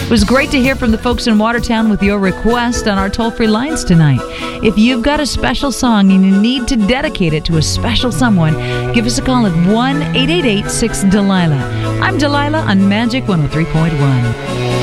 It was great to hear from the folks in Watertown with your request on our toll-free lines tonight. If you've got a special song and you need to dedicate it to a special someone, give us a call at 1-888-6-DELILAH. I'm Delilah on Magic 103.1.